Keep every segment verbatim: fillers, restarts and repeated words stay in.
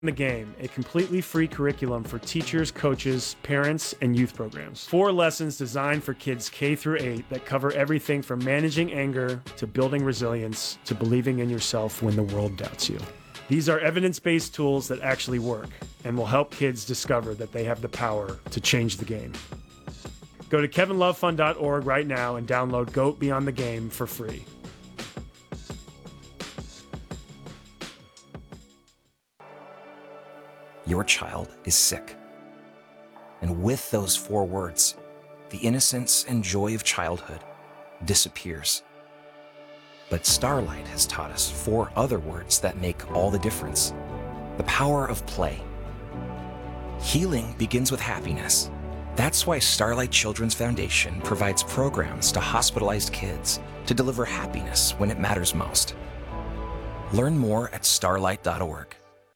The Game, a completely free curriculum for teachers, coaches, parents, and youth programs. Four lessons designed for kids K through eight that cover everything from managing anger to building resilience to believing in yourself when the world doubts you. These are evidence-based tools that actually work and will help kids discover that they have the power to change the game. Go to kevin love fund dot org right now and download GOAT Beyond the Game for free. Your child is sick. And with those four words, the innocence and joy of childhood disappears. But Starlight has taught us four other words that make all the difference. The power of play. Healing begins with happiness. That's why Starlight Children's Foundation provides programs to hospitalized kids to deliver happiness when it matters most. Learn more at starlight dot org.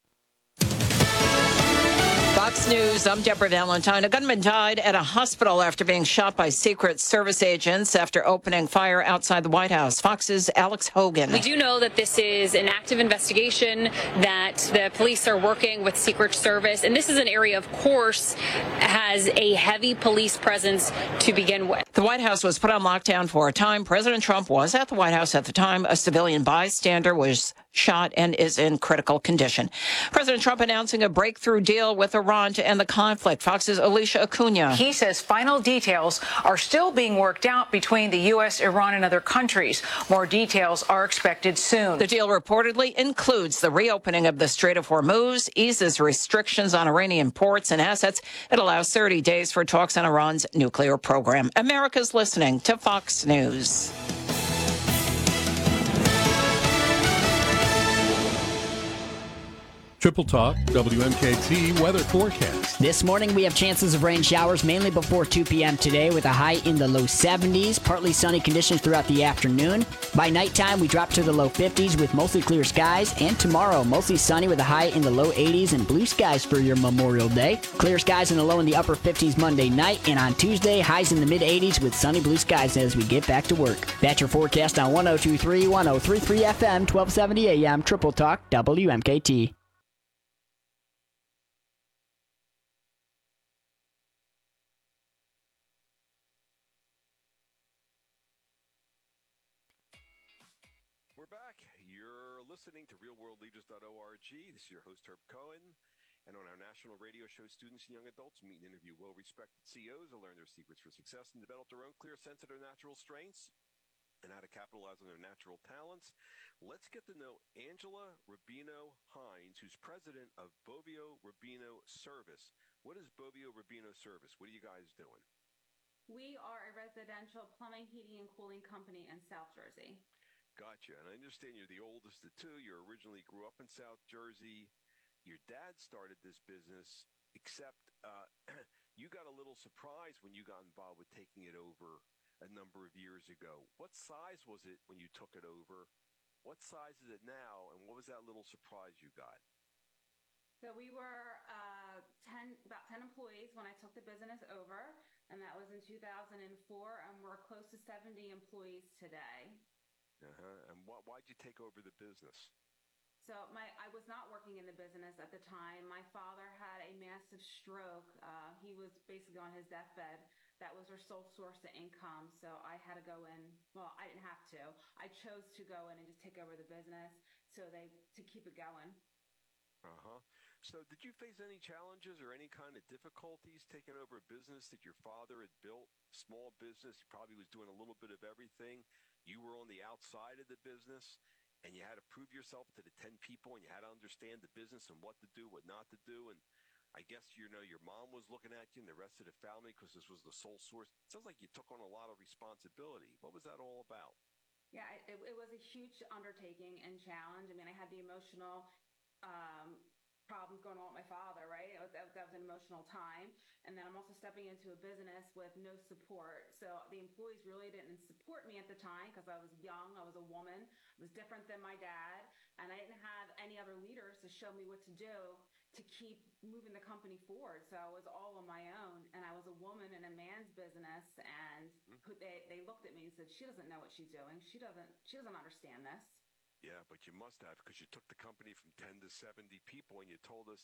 Fox News, I'm Deborah Valentine. A gunman died at a hospital after being shot by Secret Service agents after opening fire outside the White House. Fox's Alex Hogan. We do know that this is an active investigation, that the police are working with Secret Service, and this is an area, of course, has a heavy police presence to begin with. The White House was put on lockdown for a time. President Trump was at the White House at the time. A civilian bystander was shot and is in critical condition. President Trump announcing a breakthrough deal with Iran to end the conflict. Fox's Alicia Acuna. He says final details are still being worked out between the U S, Iran, and other countries. More details are expected soon. The deal reportedly includes the reopening of the Strait of Hormuz, eases restrictions on Iranian ports and assets. It allows thirty days for talks on Iran's nuclear program. America's listening to Fox News. Triple Talk, W M K T weather forecast. This morning we have chances of rain showers mainly before two p.m. today with a high in the low seventies. Partly sunny conditions throughout the afternoon. By nighttime we drop to the low fifties with mostly clear skies. And tomorrow mostly sunny with a high in the low eighties and blue skies for your Memorial Day. Clear skies and a low in the upper fifties Monday night. And on Tuesday highs in the mid eighties with sunny blue skies as we get back to work. That's your forecast on one oh two point three, one oh three point three F M, twelve seventy A M, Triple Talk, W M K T. Listening to real world leaders dot org. This is your host, Herb Cohen. And on our national radio show, students and young adults meet and interview well-respected C E Os to learn their secrets for success and develop their own clear sense of their natural strengths and how to capitalize on their natural talents. Let's get to know Angela Rubino Hines, who's president of Bovio Rubino Service. What is Bovio Rubino Service? What are you guys doing? We are a residential plumbing, heating, and cooling company in South Jersey. Gotcha. And I understand you're the oldest of two. You originally grew up in South Jersey. Your dad started this business, except uh, you got a little surprised when you got involved with taking it over a number of years ago. What size was it when you took it over? What size is it now? And what was that little surprise you got? So we were uh, ten, about ten employees when I took the business over, and that was in two thousand four, and we're close to seventy employees today. Uh-huh. And wh- why'd you take over the business? So my, I was not working in the business at the time. My father had a massive stroke. Uh, he was basically on his deathbed. That was our sole source of income. So I had to go in. Well, I didn't have to. I chose to go in and just take over the business so they to keep it going. Uh-huh. So did you face any challenges or any kind of difficulties taking over a business that your father had built? Small business, he probably was doing a little bit of everything. You were on the outside of the business, and you had to prove yourself to the ten people, and you had to understand the business and what to do, what not to do. And I guess, you know, your mom was looking at you and the rest of the family because this was the sole source. It sounds like you took on a lot of responsibility. What was that all about? Yeah, it, it was a huge undertaking and challenge. I mean, I had the emotional um, problems going on with my father, right? It was, that, that was an emotional time. And then I'm also stepping into a business with no support. So the employees really didn't support me at the time because I was young, I was a woman, I was different than my dad, and I didn't have any other leaders to show me what to do to keep moving the company forward. So I was all on my own, and I was a woman in a man's business, and who, they, they looked at me and said, she doesn't know what she's doing. She doesn't, she doesn't understand this. Yeah, but you must have, because you took the company from ten to seventy people and you told us